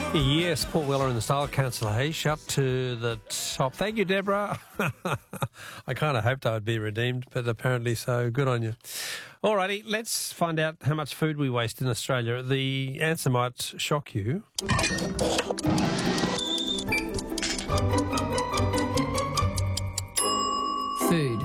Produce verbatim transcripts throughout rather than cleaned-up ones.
Yes, Paul Weller and the Style Council. Hey, up to the top. Thank you, Deborah. I kind of hoped I would be redeemed, but apparently so. Good on you. Alrighty, let's find out how much food we waste in Australia. The answer might shock you. Food.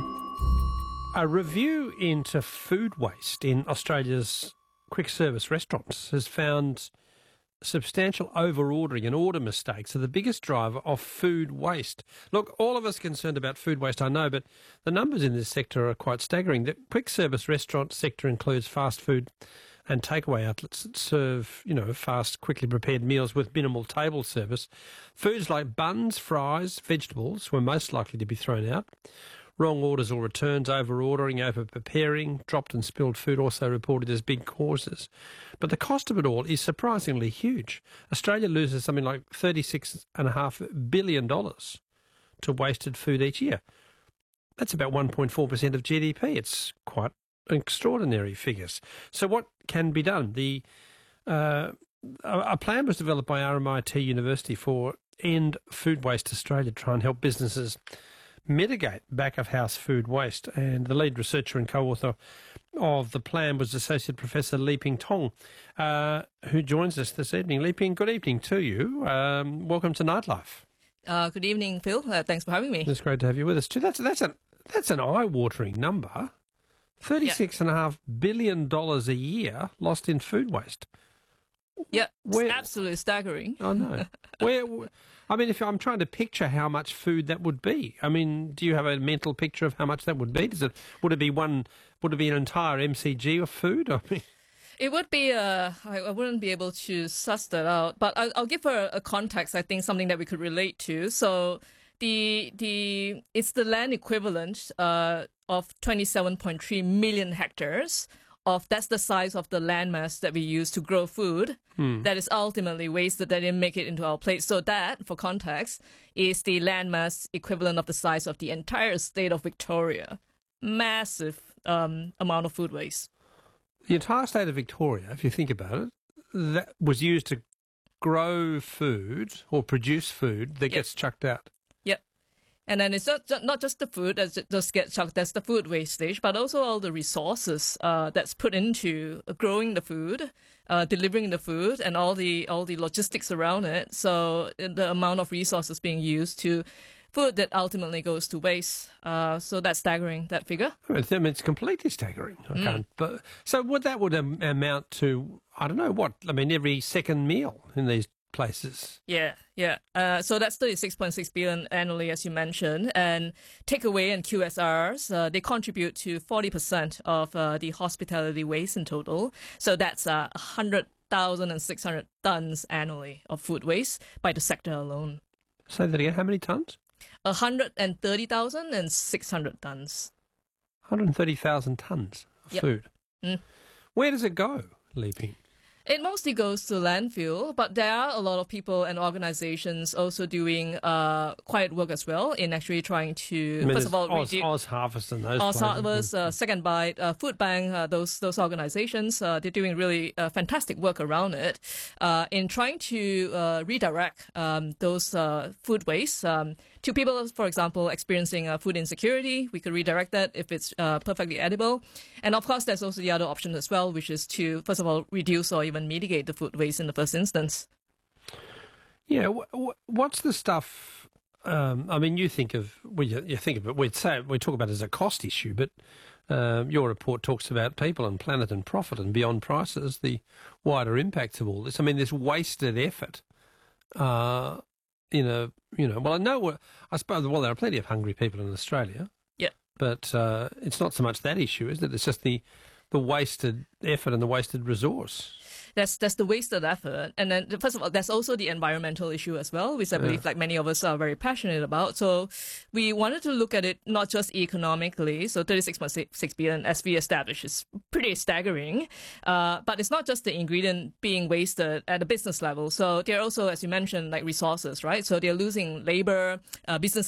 A review into food waste in Australia's quick service restaurants has found substantial over-ordering and order mistakes are the biggest driver of food waste. Look, all of us concerned about food waste, I know, but the numbers in this sector are quite staggering. The quick service restaurant sector includes fast food and takeaway outlets that serve, you know, fast, quickly prepared meals with minimal table service. Foods like buns, fries, vegetables were most likely to be thrown out. Wrong orders or returns, over-ordering, over-preparing, dropped and spilled food also reported as big causes. But the cost of it all is surprisingly huge. Australia loses something like thirty-six point five billion dollars to wasted food each year. That's about one point four percent of G D P. It's quite extraordinary figures. So what can be done? The uh, a plan was developed by R M I T University for End Food Waste Australia to try and help businesses mitigate back-of-house food waste, and the lead researcher and co-author of the plan was Associate Professor Liping Tong, uh, who joins us this evening. Liping, good evening to you. Um, welcome to Nightlife. Uh, good evening, Phil. Uh, thanks for having me. It's great to have you with us too. That's that's an that's an eye-watering number. Thirty-six yeah. and a half billion dollars a year lost in food waste. Yeah, Where, it's absolutely staggering. I know. Where, I mean, if I'm trying to picture how much food that would be, I mean, do you have a mental picture of how much that would be? Does it would it be one? Would it be an entire M C G of food? I mean, it would be. Uh, I, I wouldn't be able to suss that out, but I'll, I'll give her a context. I think something that we could relate to. So the the it's the land equivalent uh, of twenty-seven point three million hectares. Of that's the size of the landmass that we use to grow food hmm. that is ultimately wasted, that didn't make it into our plate. So that, for context, is the landmass equivalent of the size of the entire state of Victoria. Massive um, amount of food waste. The entire state of Victoria, if you think about it, that was used to grow food or produce food that yep. gets chucked out. Yep. And then it's not, not just the food that just gets chucked, that's the food wastage, but also all the resources uh, that's put into growing the food, uh, delivering the food, and all the all the logistics around it. So the amount of resources being used to food that ultimately goes to waste. Uh, so that's staggering, that figure. I mean, it's completely staggering. I mm. can't, but, so what that would um, amount to, I don't know, what? I mean, every second meal in these places. Yeah, yeah. Uh, so that's thirty-six point six billion annually, as you mentioned. And takeaway and Q S Rs, uh, they contribute to forty percent of uh, the hospitality waste in total. So that's uh, one hundred thousand six hundred tons annually of food waste by the sector alone. Say that again, how many tons? one hundred thirty thousand six hundred tons. one hundred thirty thousand tons of yep. food. Mm. Where does it go, Liping? It mostly goes to landfill, but there are a lot of people and organizations also doing uh, quiet work as well in actually trying to, I mean, first of all, Oz, reduce... Oz Harvest and those Oz Harvest, uh, Second Bite, uh, Food Bank, uh, those those organizations, uh, they're doing really uh, fantastic work around it uh, in trying to uh, redirect um, those uh, food waste um, to people, for example, experiencing uh, food insecurity. We could redirect that if it's uh, perfectly edible. And of course, there's also the other option as well, which is to, first of all, reduce or even mitigate the food waste in the first instance. Yeah, w- what's the stuff? Um, I mean, you think of well, you, you think of it. We'd say we talk about it as a cost issue, but um, your report talks about people and planet and profit and beyond prices. The wider impacts of all this. I mean, this wasted effort. Uh, in a you know, well, I know. I suppose well, there are plenty of hungry people in Australia. Yeah, but uh, it's not so much that issue, is it? It's just the the wasted effort and the wasted resource. That's that's the wasted effort. And then, first of all, there's also the environmental issue as well, which I believe yeah. like many of us are very passionate about. So we wanted to look at it not just economically. So thirty-six point six billion, as we established, is pretty staggering. Uh, but it's not just the ingredient being wasted at the business level. So they're also, as you mentioned, like resources, right? So they're losing labor. Uh, businesses